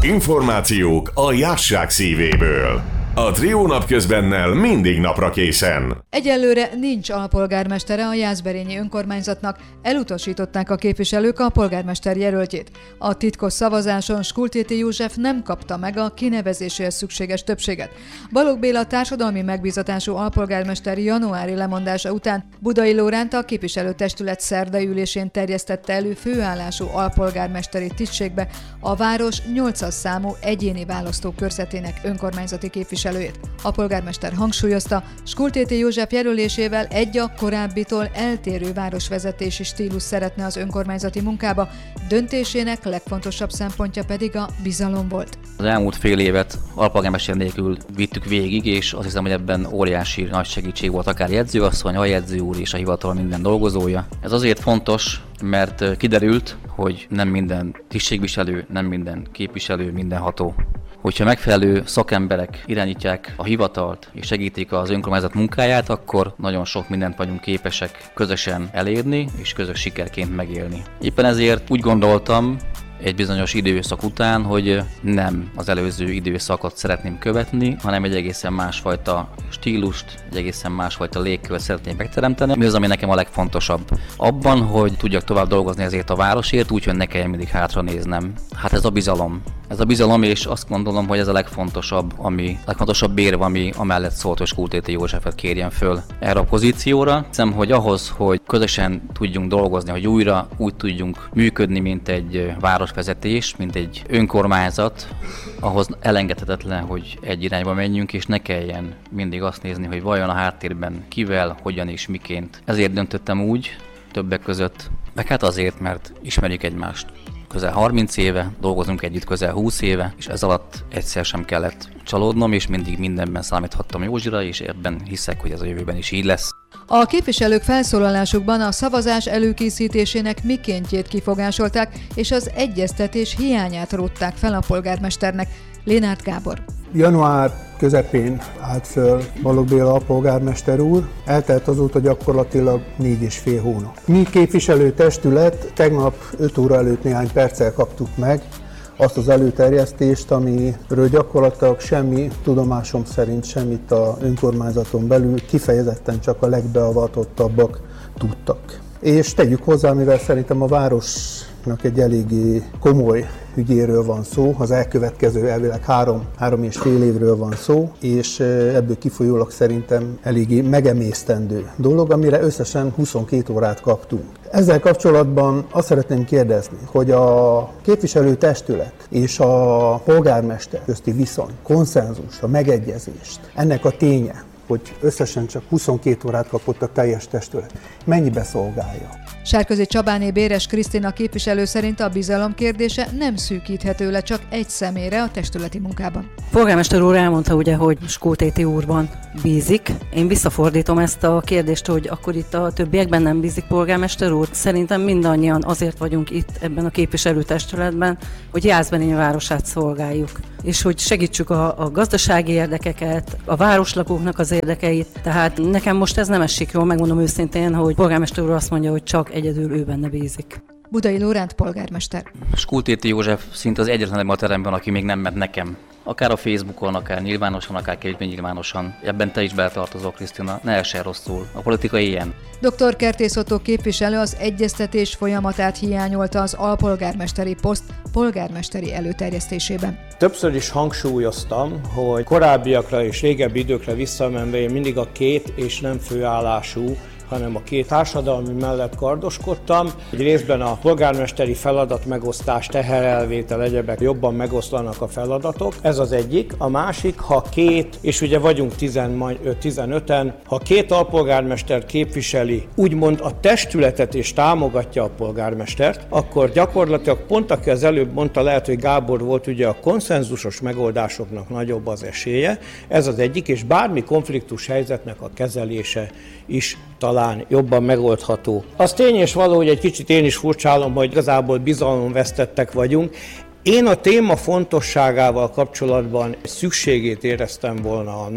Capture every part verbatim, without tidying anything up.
Információk a jásság szívéből. A Trió napközbennel mindig napra készen. Egyelőre nincs alpolgármestere a jászberényi önkormányzatnak, elutasították a képviselők a polgármester jelöltjét. A titkos szavazáson Skultéti József nem kapta meg a kinevezéséhez szükséges többséget. Balogh Béla társadalmi megbízatású alpolgármester januári lemondása után Budai Lóránt a képviselőtestület szerdai ülésén terjesztette elő főállású alpolgármesteri tisztségbe a város nyolcas számú egyéni választókörzetének önkormányzati képviselőjét. A polgármester hangsúlyozta, Skultéti József jelölésével egy a korábbitól eltérő városvezetési stílus szeretne az önkormányzati munkába, döntésének legfontosabb szempontja pedig a bizalom volt. Az elmúlt fél évet alpolgármester nélkül vittük végig, és azt hiszem, hogy ebben óriási nagy segítség volt akár jegyzőasszony, aljegyző úr és a hivatal minden dolgozója. Ez azért fontos, mert kiderült, hogy nem minden tisztségviselő, nem minden képviselő, mindenható. Hogyha megfelelő szakemberek irányítják a hivatalt és segítik az önkormányzat munkáját, akkor nagyon sok mindent vagyunk képesek közösen elérni és közös sikerként megélni. Éppen ezért úgy gondoltam egy bizonyos időszak után, hogy nem az előző időszakot szeretném követni, hanem egy egészen másfajta stílust, egy egészen másfajta légkört szeretném megteremteni. Mi az, ami nekem a legfontosabb? Abban, hogy tudjak tovább dolgozni ezért a városért, úgyhogy ne kelljen mindig hátra néznem. Hát ez a bizalom. Ez a bizalom, és azt gondolom, hogy ez a legfontosabb, ami legfontosabb érv, ami amellett szólt, hogy Skultéti Józsefet kérjen föl erre a pozícióra. Hiszem, hogy ahhoz, hogy közösen tudjunk dolgozni, hogy újra úgy tudjunk működni, mint egy városvezetés, mint egy önkormányzat, ahhoz elengedhetetlen, hogy egy irányba menjünk, és ne kelljen mindig azt nézni, hogy vajon a háttérben kivel, hogyan és miként. Ezért döntöttem úgy, többek között, meg hát azért, mert ismerjük egymást. Közel harminc éve, dolgozunk együtt közel húsz éve, és ez alatt egyszer sem kellett csalódnom, és mindig mindenben számíthattam Józsira, és ebben hiszek, hogy ez a jövőben is így lesz. A képviselők felszólalásukban a szavazás előkészítésének mikéntjét kifogásolták, és az egyeztetés hiányát rótták fel a polgármesternek. Lénárt Gábor. Január közepén állt föl Balogh Béla alpolgármester úr, eltelt azóta gyakorlatilag négy és fél hónap. Mi képviselőtestület tegnap öt óra előtt néhány perccel kaptuk meg azt az előterjesztést, amiről gyakorlatilag semmi, tudomásom szerint semmit a önkormányzaton belül kifejezetten csak a legbeavatottabbak tudtak. És tegyük hozzá, mivel szerintem a városnak egy eléggé komoly ügyéről van szó, az elkövetkező elvileg három, három és fél évről van szó, és ebből kifolyólag szerintem eléggé megemésztendő dolog, amire összesen huszonkét órát kaptunk. Ezzel kapcsolatban azt szeretném kérdezni, hogy a képviselőtestület és a polgármester közti viszony, konszenzust, a megegyezést, ennek a ténye, hogy összesen csak huszonkét órát kapott a teljes testület, mennyibe szolgálja? Sárközi Csabáné Béres Krisztina képviselő szerint a bizalom kérdése nem szűkíthető le csak egy személyre a testületi munkában. Polgármester úr elmondta ugye, hogy Skultéti úrban bízik. Én visszafordítom ezt a kérdést, hogy akkor itt a többiekben nem bízik polgármester úr. Szerintem mindannyian azért vagyunk itt ebben a képviselőtestületben, hogy Jászberény városát szolgáljuk, és hogy segítsük a, a gazdasági érdekeket, a városlakóknak az érdekeit. Tehát nekem most ez nem esik jól, megmondom őszintén, hogy polgármester úr azt mondja, hogy csak egyedül ő benne bízik. Budai Lóránt polgármester. Skultéti József szinte az egyetlen a teremben, aki még nem ment nekem. Akár a Facebookon, akár nyilvánosan, akár kevésbé nyilvánosan. Ebben te is beletartozol, Krisztina, ne essen rosszul. A politika ilyen. doktor Kertész Ottó képviselő az egyeztetés folyamatát hiányolta az alpolgármesteri poszt polgármesteri előterjesztésében. Többször is hangsúlyoztam, hogy korábbiakra és régebbi időkre visszamenve én mindig a két és nem főállású, hanem a két társadalmi mellett kardoskodtam. Egy részben a polgármesteri feladat megosztás, teherelvétel, egyebek jobban megoszlanak a feladatok. Ez az egyik. A másik, ha két, és ugye vagyunk tizenöten, ha két alpolgármester képviseli úgymond a testületet és támogatja a polgármestert, akkor gyakorlatilag pont aki az előbb mondta, lehet, hogy Gábor volt, ugye a konszenzusos megoldásoknak nagyobb az esélye. Ez az egyik, és bármi konfliktus helyzetnek a kezelése is talán jobban megoldható. Az tény és való, hogy egy kicsit én is furcsálom, hogy igazából bizalomvesztettek vagyunk. Én a téma fontosságával kapcsolatban szükségét éreztem volna annak,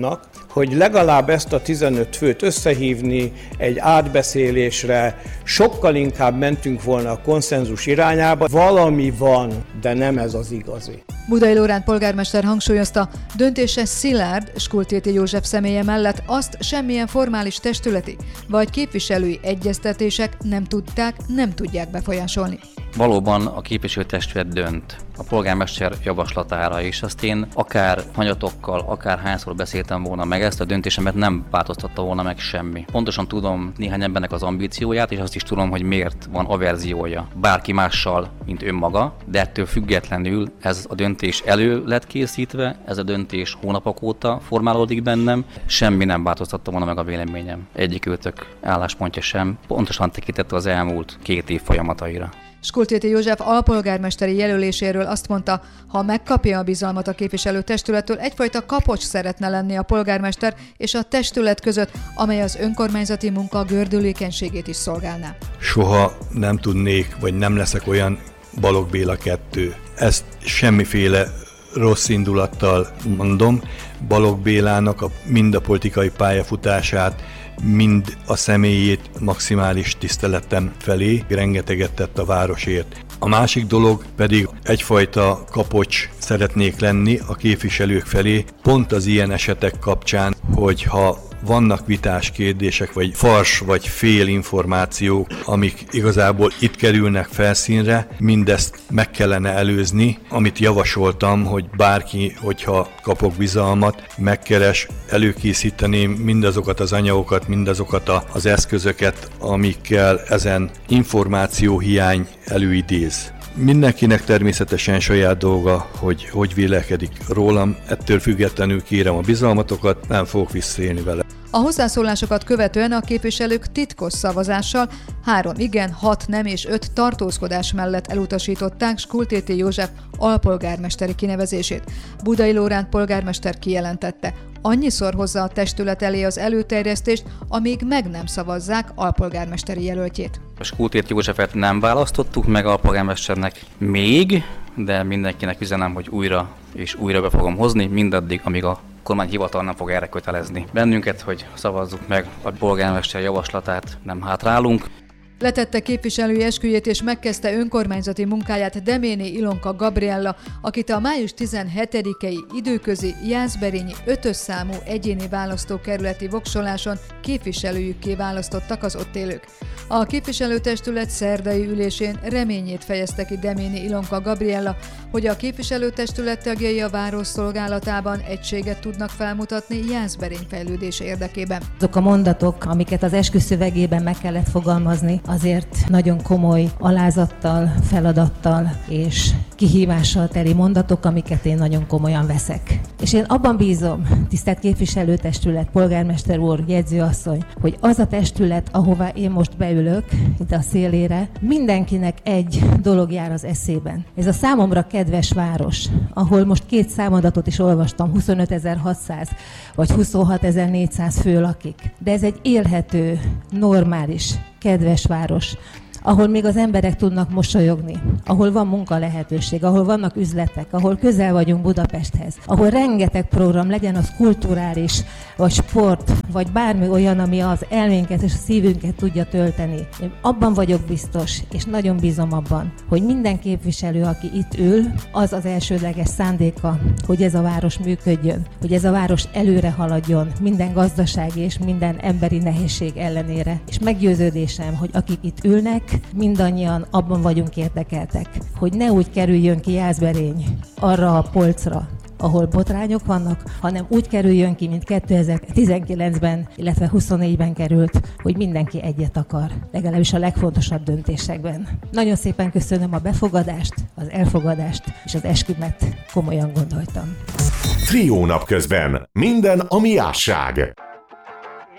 hogy legalább ezt a tizenöt főt összehívni egy átbeszélésre, sokkal inkább mentünk volna a konszenzus irányába. Valami van, de nem ez az igazi. Budai Lóránt polgármester hangsúlyozta, döntése szilárd Skultéti József személye mellett azt semmilyen formális testületi vagy képviselői egyeztetések nem tudták, nem tudják befolyásolni. Valóban a képviselőtestület dönt a polgármester javaslatára, és azt én akár hanyatokkal, akár hányszor beszéltem volna meg, ezt a döntésemet nem változtatta volna meg semmi. Pontosan tudom néhány embernek az ambícióját, és azt is tudom, hogy miért van averziója bárki mással, mint önmaga, de ettől függetlenül ez a döntés elő lett készítve, ez a döntés hónapok óta formálódik bennem, semmi nem változtatta volna meg a véleményem. Egyik őtök álláspontja sem, pontosan tekintett az elmúlt két év folyamataira. Skultéti József alpolgármesteri jelöléséről azt mondta, ha megkapja a bizalmat a képviselőtestülettől, egyfajta kapocs szeretne lenni a polgármester és a testület között, amely az önkormányzati munka gördülékenységét is szolgálná. Soha nem tudnék, vagy nem leszek olyan Balogh Béla kettő. Ezt semmiféle rossz indulattal mondom. Balogh Bélának a, mind a politikai pályafutását, mind a személyét maximális tiszteletem felé, rengeteget tett a városért. A másik dolog pedig egyfajta kapocs szeretnék lenni a képviselők felé, pont az ilyen esetek kapcsán, hogyha vannak vitás kérdések, vagy fals, vagy fél információk, amik igazából itt kerülnek felszínre, mindezt meg kellene előzni, amit javasoltam, hogy bárki, hogyha kapok bizalmat, megkeres, előkészíteném mindazokat az anyagokat, mindazokat az eszközöket, amikkel ezen információhiány előidéz. Mindenkinek természetesen saját dolga, hogy hogy vélekedik rólam, ettől függetlenül kérem a bizalmatokat, nem fogok visszaélni vele. A hozzászólásokat követően a képviselők titkos szavazással három igen, hat nem és öt tartózkodás mellett elutasították Skultéti József alpolgármesteri kinevezését. Budai Lóránt polgármester kijelentette, annyiszor hozza a testület elé az előterjesztést, amíg meg nem szavazzák alpolgármesteri jelöltjét. A Skultéti Józsefet nem választottuk meg alpolgármesternek még, de mindenkinek üzenem, hogy újra és újra be fogom hozni, mindaddig, amíg a kormányhivatal nem fog erre kötelezni bennünket, hogy szavazzuk meg a polgármester javaslatát, nem hátrálunk. Letette képviselői esküjét és megkezdte önkormányzati munkáját Deméné Ilonka Gabriella, akit a május tizenhetedikei időközi jászberényi ötös számú egyéni választókerületi voksoláson képviselőjükké választottak az ott élők. A képviselőtestület szerdai ülésén reményét fejezte ki Deméné Ilonka Gabriella, hogy a képviselőtestület tagjai a város szolgálatában egységet tudnak felmutatni Jászberény fejlődése érdekében. Azok a mondatok, amiket az esküszövegében meg kellett fogalmazni, azért nagyon komoly alázattal, feladattal és kihívással teli mondatok, amiket én nagyon komolyan veszek. És én abban bízom, tisztelt képviselőtestület, polgármester úr, jegyzőasszony, hogy az a testület, ahová én most beülök, itt a szélére, mindenkinek egy dolog jár az eszében. Ez a számomra kedves város, ahol most két számadatot is olvastam, huszonötezer-hatszáz vagy huszonhatezer-négyszáz fő lakik. De ez egy élhető, normális, kedves város, ahol még az emberek tudnak mosolyogni, ahol van munka lehetőség, ahol vannak üzletek, ahol közel vagyunk Budapesthez, ahol rengeteg program, legyen az kulturális, vagy sport, vagy bármi olyan, ami az elménket és a szívünket tudja tölteni. Én abban vagyok biztos, és nagyon bízom abban, hogy minden képviselő, aki itt ül, az az elsődleges szándéka, hogy ez a város működjön, hogy ez a város előre haladjon minden gazdasági és minden emberi nehézség ellenére. És meggyőződésem, hogy akik itt ülnek, mindannyian abban vagyunk érdekeltek, hogy ne úgy kerüljön ki Jászberény arra a polcra, ahol botrányok vannak, hanem úgy kerüljön ki, mint kétezer-tizenkilencben, illetve huszonnégyben került, hogy mindenki egyet akar, legalábbis a legfontosabb döntésekben. Nagyon szépen köszönöm a befogadást, az elfogadást, és az eskümet komolyan gondoltam. Trió napközben minden, ami ásság.